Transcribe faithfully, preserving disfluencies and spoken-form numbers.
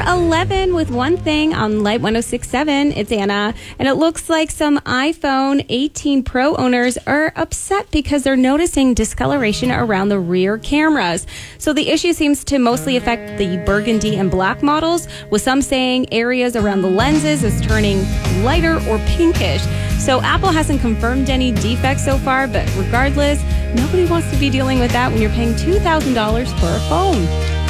eleven with one thing on Light one oh six point seven. It's Anna, and it looks like some iPhone eighteen Pro owners are upset because they're noticing discoloration around the rear cameras. So the issue seems to mostly affect the burgundy and black models, with some saying areas around the lenses is turning lighter or pinkish. So Apple hasn't confirmed any defects so far, but regardless, nobody wants to be dealing with that when you're paying two thousand dollars for a phone.